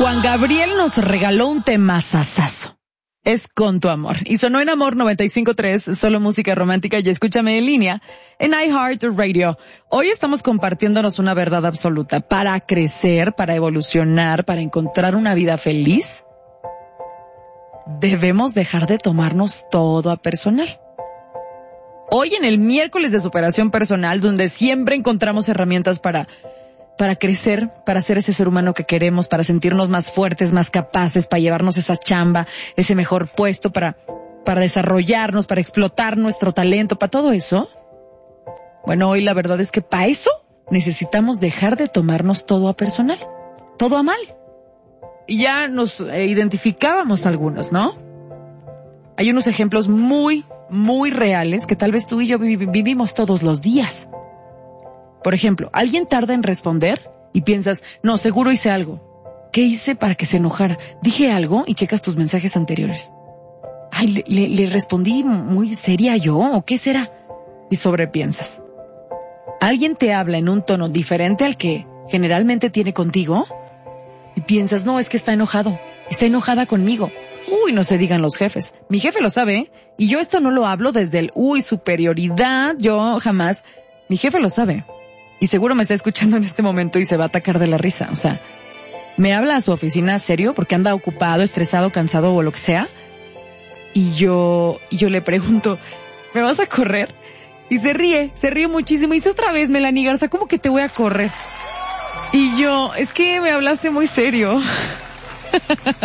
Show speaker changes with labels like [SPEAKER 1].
[SPEAKER 1] Juan Gabriel nos regaló un temazazazo. Es Con tu amor. Y sonó en Amor 95.3, solo música romántica, y escúchame en línea en iHeartRadio. Hoy estamos compartiéndonos una verdad absoluta. Para crecer, para evolucionar, para encontrar una vida feliz, debemos dejar de tomarnos todo a personal. Hoy en el miércoles de superación personal, donde siempre encontramos herramientas para crecer, para ser ese ser humano que queremos, para sentirnos más fuertes, más capaces, para llevarnos esa chamba, ese mejor puesto, para desarrollarnos, para explotar nuestro talento, para todo eso. Bueno, hoy la verdad es que para eso necesitamos dejar de tomarnos todo a personal, todo a mal. Y ya nos identificábamos algunos, ¿no? Hay unos ejemplos muy, muy reales que tal vez tú y yo vivimos todos los días. Por ejemplo, alguien tarda en responder y piensas, no, seguro hice algo. ¿Qué hice para que se enojara? ¿Dije algo? Y checas tus mensajes anteriores. Ay, le respondí muy seria yo, ¿o qué será? Y sobrepiensas. Alguien te habla en un tono diferente al que generalmente tiene contigo y piensas, no, es que está enojado, está enojada conmigo. Uy, no se digan los jefes. Mi jefe lo sabe, ¿eh? Y yo esto no lo hablo desde el, superioridad, yo jamás. Mi jefe lo sabe. Y seguro me está escuchando en este momento y se va a atacar de la risa. O sea, me habla a su oficina serio porque anda ocupado, estresado, cansado o lo que sea. Y yo le pregunto, ¿me vas a correr? Y se ríe muchísimo. Y dice otra vez, Melanie Garza, ¿cómo que te voy a correr? Y yo, es que me hablaste muy serio.